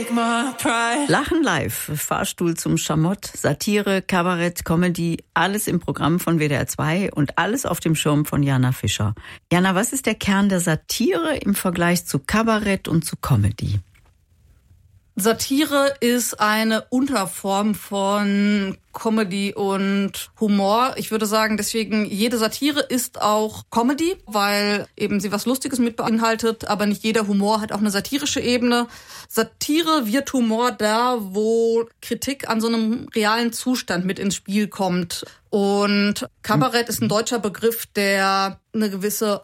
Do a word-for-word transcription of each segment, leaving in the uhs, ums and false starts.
take my pride. Lachen live, Fahrstuhl zum Schamott, Satire, Kabarett, Comedy, alles im Programm von W D R zwei und alles auf dem Schirm von Jana Fischer. Jana, was ist der Kern der Satire im Vergleich zu Kabarett und zu Comedy? Satire ist eine Unterform von Comedy und Humor. Ich würde sagen, deswegen jede Satire ist auch Comedy, weil eben sie was Lustiges mit beinhaltet, aber nicht jeder Humor hat auch eine satirische Ebene. Satire wird Humor da, wo Kritik an so einem realen Zustand mit ins Spiel kommt. Und Kabarett ist ein deutscher Begriff, der eine gewisse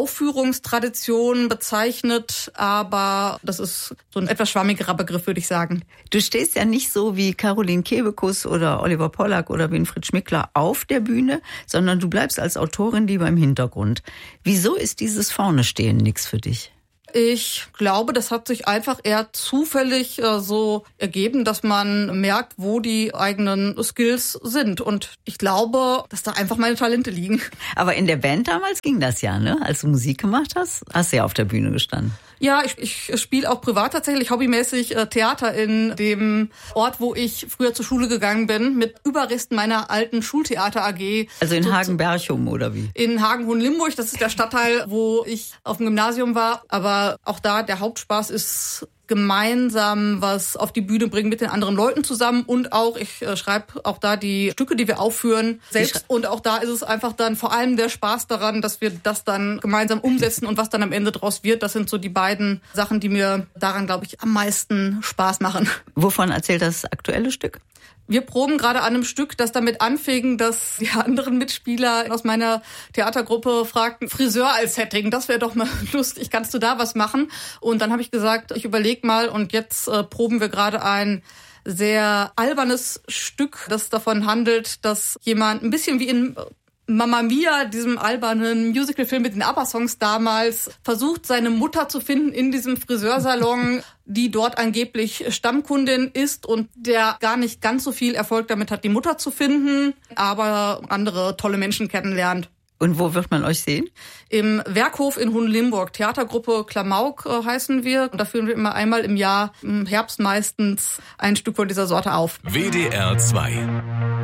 Aufführungstradition bezeichnet, aber das ist so ein etwas schwammigerer Begriff, würde ich sagen. Du stehst ja nicht so wie Caroline Kebekus oder Oliver Pollack oder Winfried Schmickler auf der Bühne, sondern du bleibst als Autorin lieber im Hintergrund. Wieso ist dieses Vorne-Stehen nichts für dich? Ich glaube, das hat sich einfach eher zufällig äh, so ergeben, dass man merkt, wo die eigenen Skills sind. Und ich glaube, dass da einfach meine Talente liegen. Aber in der Band damals ging das ja, ne? Als du Musik gemacht hast, hast du ja auf der Bühne gestanden. Ja, ich, ich spiele auch privat tatsächlich hobbymäßig äh, Theater in dem Ort, wo ich früher zur Schule gegangen bin, mit Überresten meiner alten Schultheater-A G. Also in so, Hagen-Berchum oder wie? In Hagen-Hohenlimburg, das ist der Stadtteil, wo ich auf dem Gymnasium war. Aber auch da, der Hauptspaß ist gemeinsam was auf die Bühne bringen mit den anderen Leuten zusammen und auch, ich äh, schreibe auch da die Stücke, die wir aufführen, selbst. Und auch da ist es einfach dann vor allem der Spaß daran, dass wir das dann gemeinsam umsetzen und was dann am Ende draus wird. Das sind so die beiden Sachen, die mir daran, glaube ich, am meisten Spaß machen. Wovon erzählt das aktuelle Stück? Wir proben gerade an einem Stück, das damit anfing, dass die anderen Mitspieler aus meiner Theatergruppe fragten, Friseur als Setting, das wäre doch mal lustig, kannst du da was machen? Und dann habe ich gesagt, ich überlege mal und jetzt äh, proben wir gerade ein sehr albernes Stück, das davon handelt, dass jemand ein bisschen wie in Mamma Mia, diesem albernen Musicalfilm mit den ABBA-Songs damals, versucht, seine Mutter zu finden in diesem Friseursalon, die dort angeblich Stammkundin ist und der gar nicht ganz so viel Erfolg damit hat, die Mutter zu finden, aber andere tolle Menschen kennenlernt. Und wo wird man euch sehen? Im Werkhof in Hohenlimburg. Theatergruppe Klamauk äh, heißen wir. Und da führen wir immer einmal im Jahr, im Herbst meistens, ein Stück von dieser Sorte auf. W D R zwei